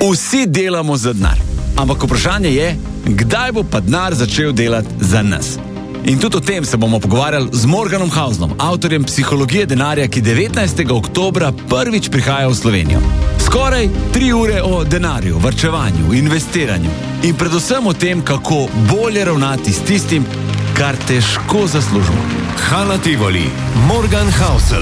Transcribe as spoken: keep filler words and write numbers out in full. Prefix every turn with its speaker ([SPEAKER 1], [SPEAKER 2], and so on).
[SPEAKER 1] Vsi delamo za denar, ampak vprašanje je, kdaj bo pa denar začel delati za nas. In tudi o tem se bomo pogovarjali z Morganom Hausenom, avtorjem Psihologije denarja, ki devetnajstega oktobra prvič prihaja v Slovenijo. Skoraj tri ure o denarju, varčevanju, investiranju in predvsem o tem, kako bolje ravnati s tistim, kar težko zaslužimo.
[SPEAKER 2] Hala Tivoli, Morgan Housel.